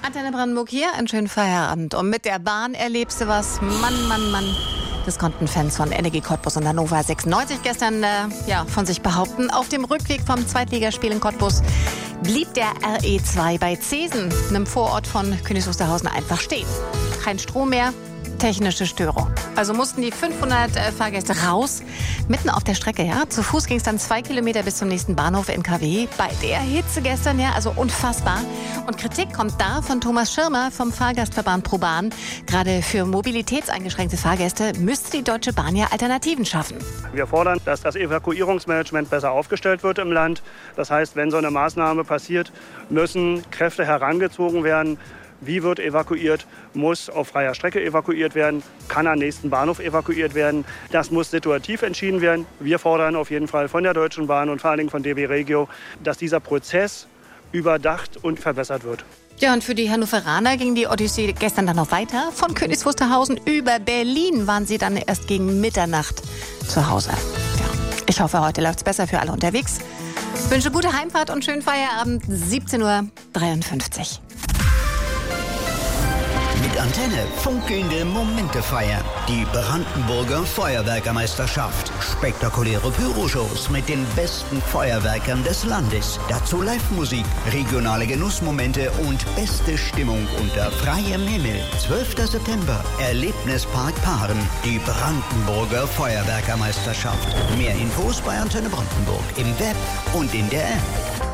Antenne Brandenburg hier, einen schönen Feierabend. Und mit der Bahn erlebst du was. Mann, Mann, Mann. Das konnten Fans von Energie Cottbus und Hannover 96 gestern von sich behaupten. Auf dem Rückweg vom Zweitligaspiel in Cottbus blieb der RE2 bei Zesen, einem Vorort von Königs Wusterhausen, einfach stehen. Kein Strom mehr. Technische Störung. Also mussten die 500 Fahrgäste raus, mitten auf der Strecke. Ja. Zu Fuß ging es dann 2 Kilometer bis zum nächsten Bahnhof NKW. Bei der Hitze gestern, ja, also unfassbar. Und Kritik kommt da von Thomas Schirmer vom Fahrgastverband ProBahn. Gerade für mobilitätseingeschränkte Fahrgäste müsste die Deutsche Bahn ja Alternativen schaffen. Wir fordern, dass das Evakuierungsmanagement besser aufgestellt wird im Land. Das heißt, wenn so eine Maßnahme passiert, müssen Kräfte herangezogen werden. Wie wird evakuiert? Muss auf freier Strecke evakuiert werden? Kann am nächsten Bahnhof evakuiert werden? Das muss situativ entschieden werden. Wir fordern auf jeden Fall von der Deutschen Bahn und vor allen Dingen von DB Regio, dass dieser Prozess überdacht und verbessert wird. Ja, und für die Hannoveraner ging die Odyssee gestern dann noch weiter. Von Königs Wusterhausen über Berlin waren sie dann erst gegen Mitternacht zu Hause. Ja. Ich hoffe, heute läuft's besser für alle unterwegs. Ich wünsche gute Heimfahrt und schönen Feierabend. 17:53 Uhr. Mit Antenne funkelnde Momente feiern. Die Brandenburger Feuerwerkermeisterschaft. Spektakuläre Pyroshows mit den besten Feuerwerkern des Landes. Dazu Live-Musik, regionale Genussmomente und beste Stimmung unter freiem Himmel. 12. September, Erlebnispark Paaren. Die Brandenburger Feuerwerkermeisterschaft. Mehr Infos bei Antenne Brandenburg im Web und in der App.